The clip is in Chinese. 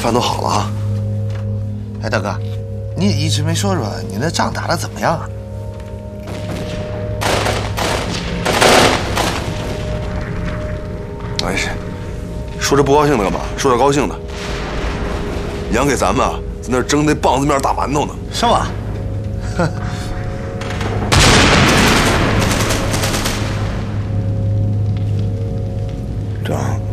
饭都好了啊。 哎，大哥，你也一直没说说你那仗打得怎么样啊？ 哎，说这不高兴的干嘛？说点高兴的。娘给咱们啊，在那儿蒸那棒子面大馒头呢。 是吗？ 张。